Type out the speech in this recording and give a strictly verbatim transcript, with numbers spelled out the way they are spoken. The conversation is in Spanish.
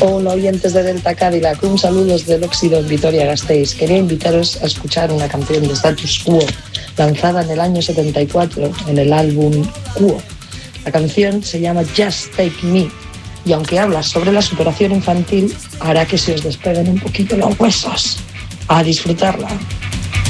Hola oyentes de Delta Cadillac, un saludo desde el Óxido en Vitoria-Gasteiz. Quería invitaros a escuchar una canción de Status Quo, lanzada en el año setenta y cuatro en el álbum Quo. La canción se llama Just Take Me y aunque habla sobre la superación infantil, hará que se os despeguen un poquito los huesos. A disfrutarla.